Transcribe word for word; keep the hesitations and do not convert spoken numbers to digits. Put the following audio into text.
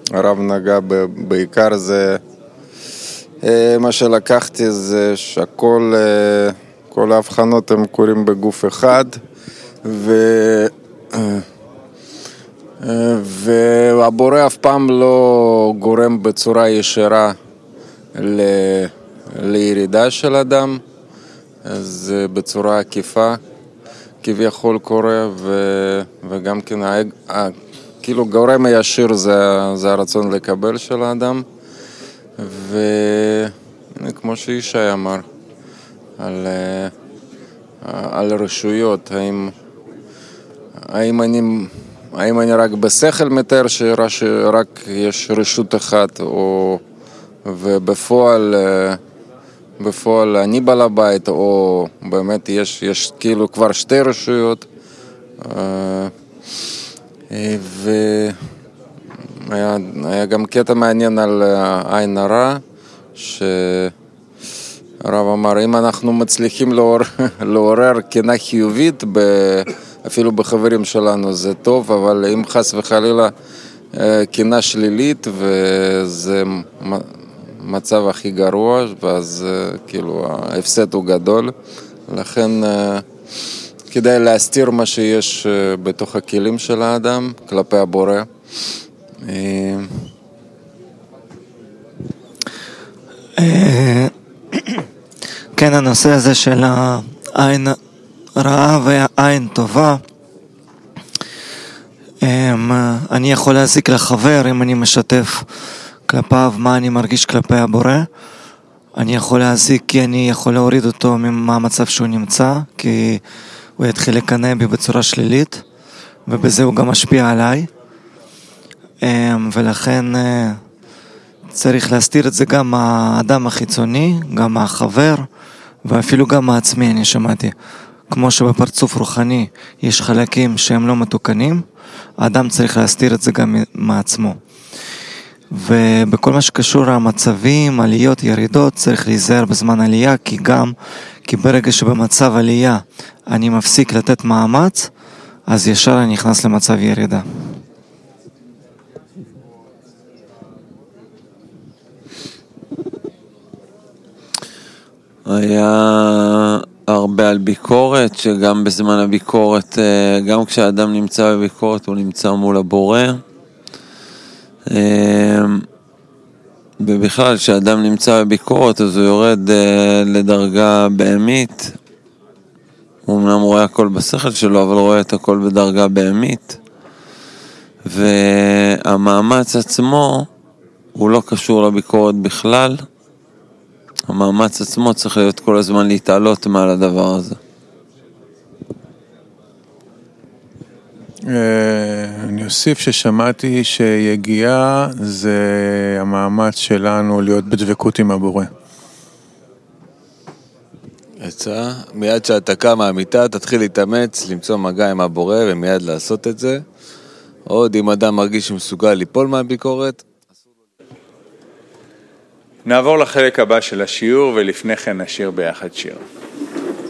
הרב נגע בעיקר זה, מה שלקחתי זה שהכל, כל ההבחנות הם קורים בגוף אחד, ו... והבורא אף פעם לא גורם בצורה ישירה ל... לירידה של אדם, אז בצורה עקיפה כביכול קורה, ו... וגם כן ה... כאילו גורם הישיר זה, זה הרצון לקבל של האדם, וכמו שישי אמר על, על רשויות, האם, האם אני האם אני רק בשכל מתאר שרק יש רשות אחת, או ובפועל בפועל אני בעל הבית, או באמת יש, יש כאילו כבר שתי רשויות. והיה היה גם קטע מעניין על עין הרע, שהרב אמר, אם אנחנו מצליחים לעורר, לעורר קנאה חיובית ב... אפילו בחברים שלנו זה טוב, אבל אם חס וחלילה קנאה שלילית, וזה מצב הכי גרוע, ואז כאילו ההפסד הוא גדול. לכן כדאי להסתיר מה שיש בתוך הכלים של האדם כלפי הבורא. כן, הנושא הזה של העין רעה והעין טובה, אני יכול להזיק לחבר אם אני משתף כלפיו מה אני מרגיש כלפי הבורא. אני יכול להזיק כי אני יכול להוריד אותו מהמצב שהוא נמצא, כי הוא יתחיל לקנא בי בצורה שלילית, ובזה הוא גם משפיע עליי, ולכן צריך להסתיר את זה גם מהאדם החיצוני, גם מהחבר, ואפילו גם מעצמי. אני שמעתי, כמו שבפרצוף רוחני יש חלקים שהם לא מתוקנים, האדם צריך להסתיר את זה גם מעצמו. ובכל מה שקשור למצבים, עליות, ירידות, צריך להיזהר בזמן עלייה, כי גם, כי ברגע שבמצב עלייה אני מפסיק לתת מאמץ, אז ישר אני נכנס למצב ירידה. היה הרבה על ביקורת, שגם בזמן הביקורת, גם כשהאדם נמצא בביקורת, הוא נמצא מול הבורא. ובכלל, כשאדם נמצא בביקורת, אז הוא יורד לדרגה בהמית. הוא אמנם רואה הכל בשכל שלו, אבל רואה את הכל בדרגה בהמית. והמאמץ עצמו הוא לא קשור לביקורת בכלל. המאמץ עצמו צריך להיות כל הזמן להתעלות מעל הדבר הזה. אני אוסיף ששמעתי שיגיעה זה המאמץ שלנו להיות בדבקות עם הבורא. יצא, מיד שאתה קם מהמיטה, תתחיל להתאמץ, למצוא מגע עם הבורא ומיד לעשות את זה. עוד אם אדם מרגיש שמסוגל ליפול מהביקורת. נעבור לחלק הבא של השיעור, ולפני כן נשיר ביחד שיר.